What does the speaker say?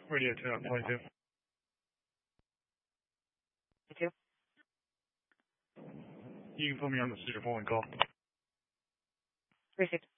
Radio 2 out 22. 22. You can put me on the speakerphone and call. Received.